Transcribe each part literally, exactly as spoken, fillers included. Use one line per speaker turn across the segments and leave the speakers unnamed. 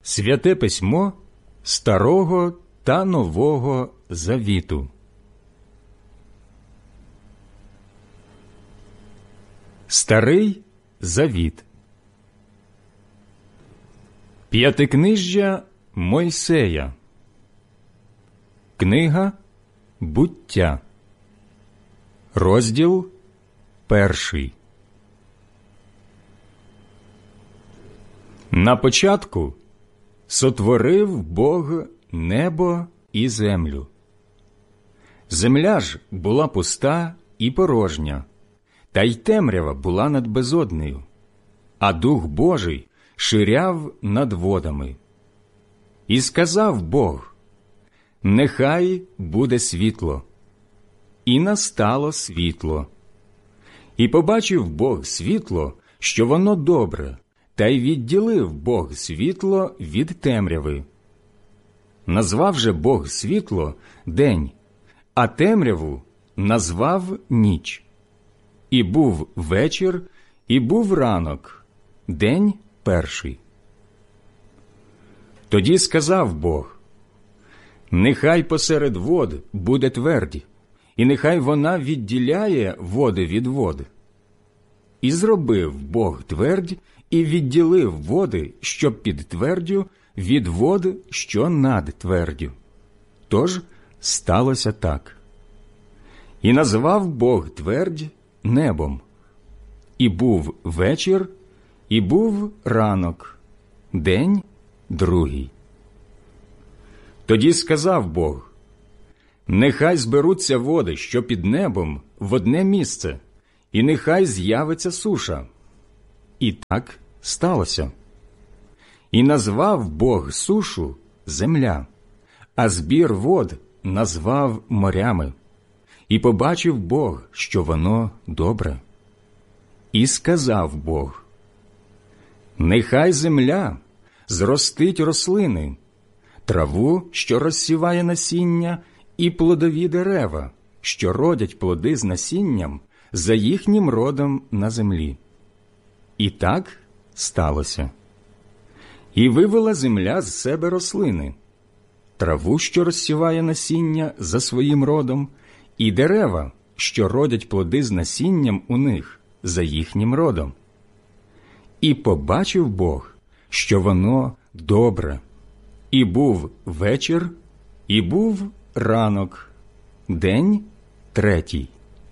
Святе письмо Старого та Нового Завіту. Старий Завіт. П'ятикнижжя Мойсея. Книга Буття. Розділ перший. На початку сотворив Бог небо і землю. Земля ж була пуста і порожня, та й темрява була над безоднею, а Дух Божий ширяв над водами. І сказав Бог: «Нехай буде світло». І настало світло. І побачив Бог світло, що воно добре, та й відділив Бог світло від темряви. Назвав же Бог світло день, а темряву назвав ніч. І був вечір, і був ранок, день перший. Тоді сказав Бог: «Нехай посеред вод буде твердь, і нехай вона відділяє води від вод». І зробив Бог твердь, і відділив води, що під твердю, від вод, що над твердю. Тож сталося так. І назвав Бог твердь небом. І був вечір, і був ранок, день другий. Тоді сказав Бог: «Нехай зберуться води, що під небом, в одне місце, і нехай з'явиться суша». І так сталося. І назвав Бог сушу земля, а збір вод назвав морями. І побачив Бог, що воно добре. І сказав Бог: «Нехай земля зростить рослини, траву, що розсіває насіння, і плодові дерева, що родять плоди з насінням за їхнім родом на землі». І так сталося. І вивела земля з себе рослини, траву, що розсіває насіння за своїм родом, і дерева, що родять плоди з насінням у них за їхнім родом. І побачив Бог, що воно добре. І був вечір, і був ранок, день третій.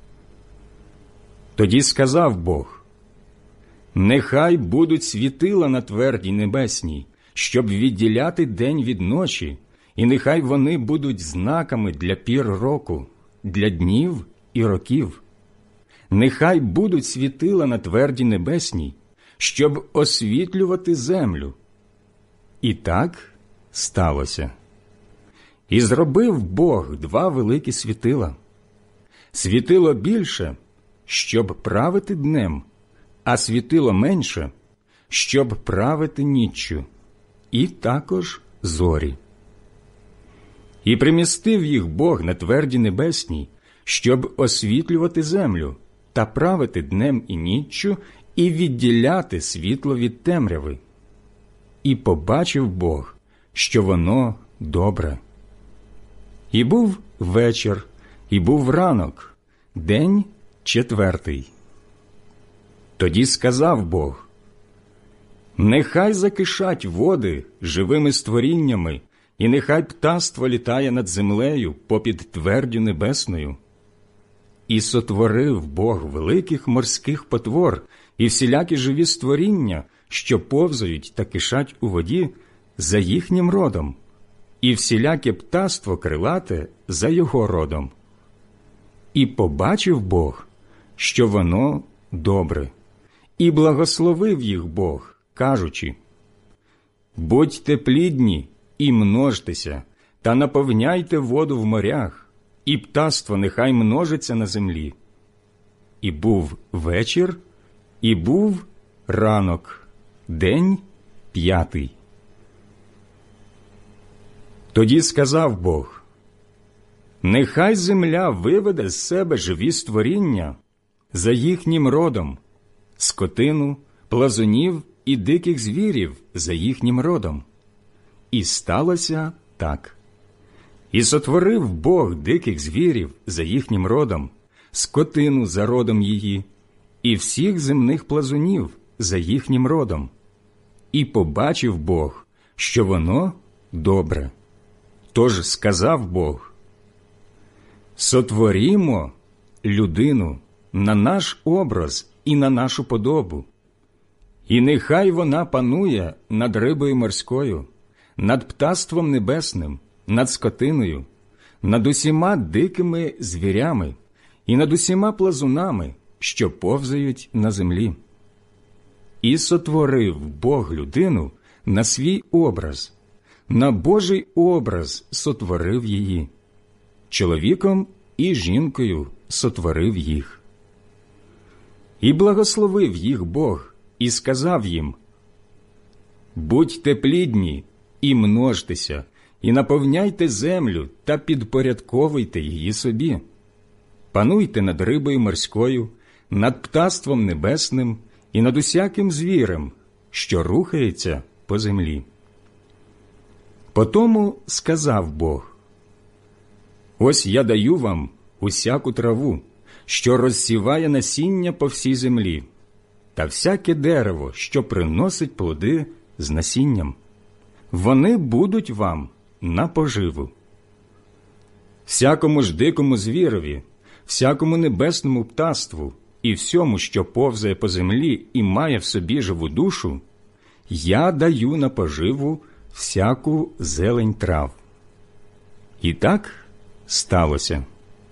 Тоді сказав Бог: «Нехай будуть світила на твердій небесній, щоб відділяти день від ночі, і нехай вони будуть знаками для пір року, для днів і років. Нехай будуть світила на твердій небесній, щоб освітлювати землю». І так сталося. І зробив Бог два великі світила. Світило більше, щоб правити днем, а світило менше, щоб правити ніччю, і також зорі. І примістив їх Бог на тверді небесній, щоб освітлювати землю та правити днем і ніччю, і відділяти світло від темряви. І побачив Бог, що воно добре. І був вечір, і був ранок, день четвертий. Тоді сказав Бог: «Нехай закишать води живими створіннями, і нехай птаство літає над землею попід твердю небесною». І сотворив Бог великих морських потвор і всілякі живі створіння, що повзають та кишать у воді, за їхнім родом, і всіляке птаство крилате за його родом. І побачив Бог, що воно добре. І благословив їх Бог, кажучи: «Будьте плідні і множтеся, та наповняйте воду в морях, і птаство нехай множиться на землі». І був вечір, і був ранок, день п'ятий. Тоді сказав Бог: «Нехай земля виведе з себе живі створіння за їхнім родом, скотину, плазунів і диких звірів за їхнім родом, І сталося так. І сотворив Бог диких звірів за їхнім родом, скотину за родом її, і всіх земних плазунів за їхнім родом. І побачив Бог, що воно добре. Тож сказав Бог: сотворімо людину на наш образ і на нашу подобу, і нехай вона панує над рибою морською, над птаством небесним, над скотиною, над усіма дикими звірями і над усіма плазунами, що повзають на землі. І сотворив Бог людину на свій образ, на Божий образ сотворив її. Чоловіком і жінкою сотворив їх. І благословив їх Бог, і сказав їм: будьте плідні і множтеся, і наповняйте землю та підпорядковуйте її собі. Пануйте над рибою морською, над птаством небесним і над усяким звірем, що рухається по землі. Потому сказав Бог: ось я даю вам усяку траву, що розсіває насіння по всій землі, та всяке дерево, що приносить плоди з насінням. Вони будуть вам на поживу. Всякому ж дикому звірові, всякому небесному птаству і всьому, що повзає по землі і має в собі живу душу, я даю на поживу всяку зелень трав. І так сталося.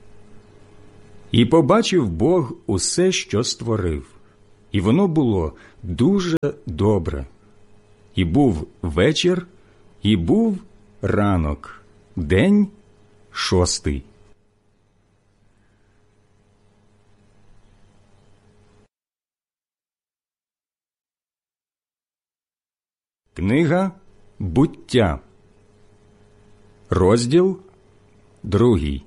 І побачив Бог усе, що створив, і воно було дуже добре. І був вечір, і був ранок, день шостий. Книга «Буття», розділ другий.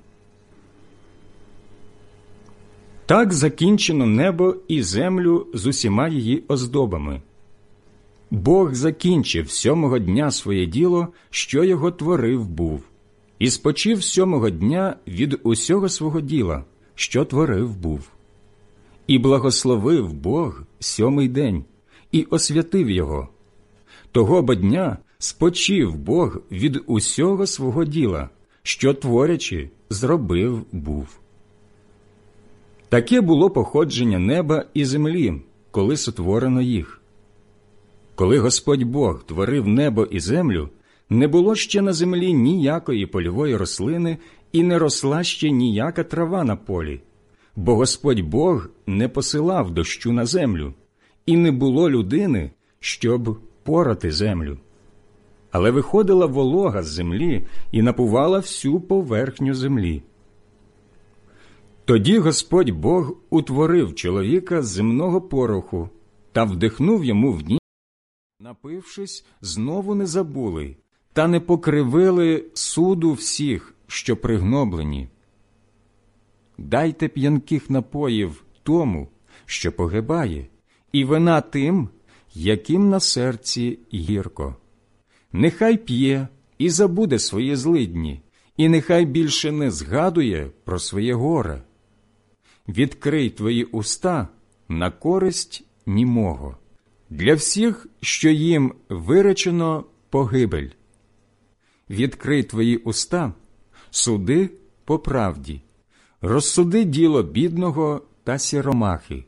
Так закінчено небо і землю з усіма її оздобами. Бог закінчив сьомого дня своє діло, що його творив був, і спочив сьомого дня від усього свого діла, що творив був. І благословив Бог сьомий день, і освятив його. Того бо дня спочив Бог від усього свого діла, що, творячи, зробив був. Таке було походження неба і землі, коли сотворено їх. Коли Господь Бог творив небо і землю, не було ще на землі ніякої польової рослини і не росла ще ніяка трава на полі, бо Господь Бог не посилав дощу на землю, і не було людини, щоб порати землю. Але виходила волога з землі і напувала всю поверхню землі. Тоді Господь Бог утворив чоловіка з земного пороху та вдихнув йому в ніс. Напившись, знову не забули та не покривили суду всіх, що пригноблені. Дайте п'янких напоїв тому, що погибає, і вина тим, яким на серці гірко. Нехай п'є і забуде свої злидні, і нехай більше не згадує про своє горе. Відкрий твої уста на користь німого, для всіх, що їм виречено погибель. Відкрий твої уста, суди по правді, розсуди діло бідного та сіромахи.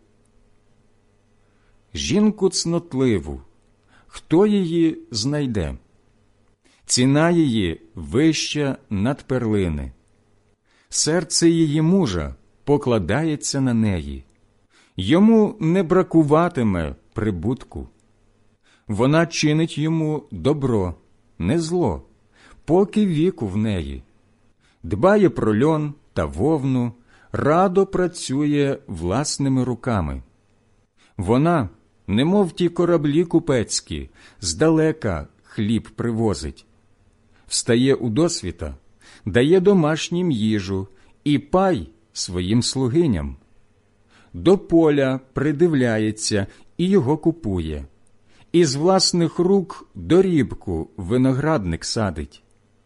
Жінку цнотливу, хто її знайде? Ціна її вища над перлини. Серце її мужа покладається на неї. Йому не бракуватиме прибутку. Вона чинить йому добро, не зло, поки віку в неї. Дбає про льон та вовну, радо працює власними руками. Вона, немов ті кораблі купецькі, здалека хліб привозить. Встає удосвіта, дає домашнім їжу і пай своїм слугиням. До поля придивляється і його купує, із власних рук дорібку виноградник садить.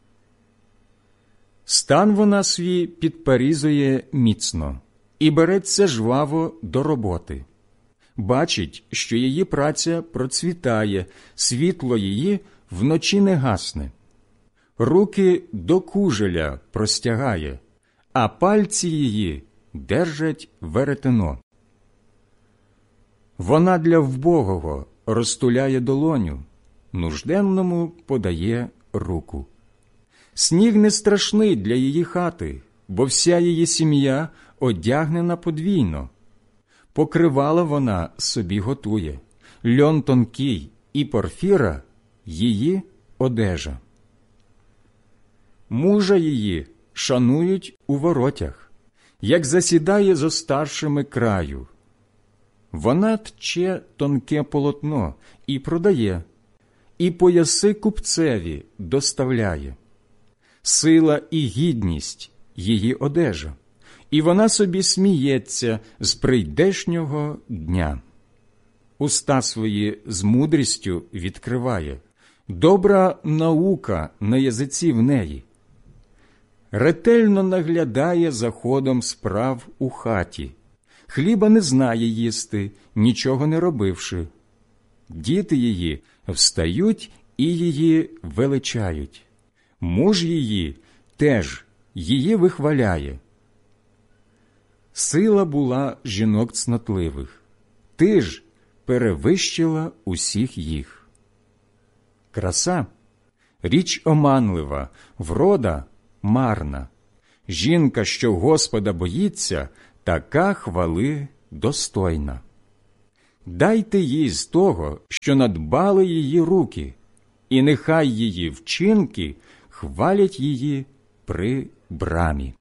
Стан вона свій підпорізує міцно і береться жваво до роботи. Бачить, що її праця процвітає, світло її вночі не гасне. Руки до кужеля простягає, а пальці її держать веретено. Вона для вбогого розтуляє долоню, нужденному подає руку. Сніг не страшний для її хати, бо вся її сім'я одягнена подвійно. Покривала вона собі готує, льон тонкий і порфіра її одежа. Мужа її шанують у воротях, як засідає зо старшими краю. Вона тче тонке полотно і продає, і пояси купцеві доставляє. Сила і гідність її одежа, і вона собі сміється з прийдешнього дня. Уста свої з мудрістю відкриває, добра наука на язиці в неї. Ретельно наглядає за ходом справ у хаті, хліба не знає їсти, нічого не робивши. Діти її встають і її величають. Муж її теж її вихваляє. Сила була жінок цнотливих, ти ж перевищила усіх їх. Краса – річ оманлива, врода – марна. Жінка, що Господа боїться, така хвали достойна. Дайте їй з того, що надбали її руки, і нехай її вчинки хвалять її при брамі.